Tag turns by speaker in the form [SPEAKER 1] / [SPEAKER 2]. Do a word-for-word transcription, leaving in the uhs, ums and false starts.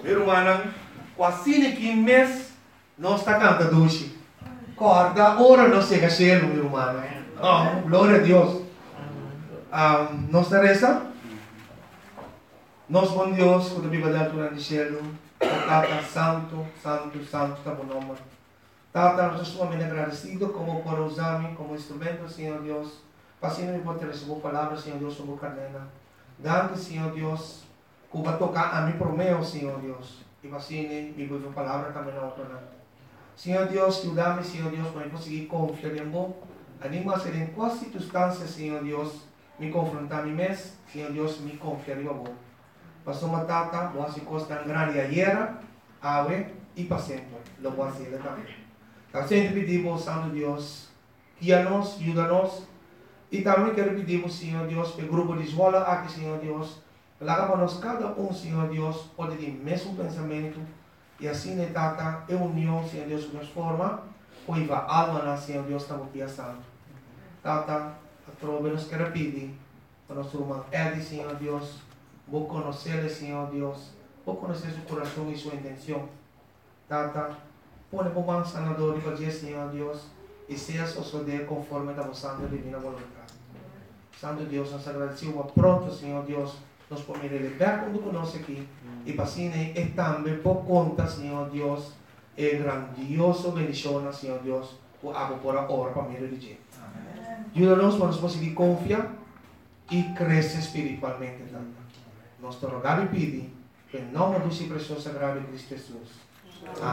[SPEAKER 1] Irmã, quase que mês nós está cantando doce. Corda, ora não chega a ser, irmã. Oh, glória a Deus. Um, nós reza. Nós, bom Deus, quando a Bíblia da altura de cielo, Tata, santo, santo, santo, está bom nome. Tata, nós estamos muito agradecidos como por usar-me como instrumento, Senhor Deus. Passando me pode receber a palavra, Senhor Deus, sobre a cadena. Dando, Senhor Deus, que vai tocar a mim por meu, Senhor Deus. E assim, me vou a palavra também na outra. Senhor Deus, ajuda-me, Senhor Deus, para eu conseguir confiar em você. Anima a ser em quais circunstâncias, Senhor Deus, me confrontar a mim mesmo, Senhor Deus, me confiar em você. Passou uma tata, você costa grande ayer, ave e para sempre. Lo voy a hacer também. Então, sempre pedimos, Santo Deus, guia-nos, ajuda-nos. E também quero pedir, Senhor Deus, para o grupo de escola aqui, Senhor Deus, lá para nós, cada um, Senhor Deus, pode ter o mesmo pensamento. E assim, né, tata, é união, Senhor Deus, de forma, pois a alma, Senhor Deus, estamos pensando. Tata, a trova nos quer pedir, para nosso irmão Edi, Senhor Deus, vou conhecer, Senhor Deus, vou conhecer seu coração e sua intenção. Tata, põe para o sanador e fazer, Senhor Deus, e seja suceder conforme a vossa divina vontade. Santo Deus, nós agradecemos pronto, Senhor Deus, nós podemos liberar quando conosco aqui. E para assim, é também por conta, Senhor Deus, é grandioso bendição, Senhor Deus, o abo por a hora para mim religião. Ajuda-nos para nós conseguir confiar e crescer espiritualmente. Nós te rogamos e pedimos, em nome do seu precioso sagrado Cristo Jesus. Amém.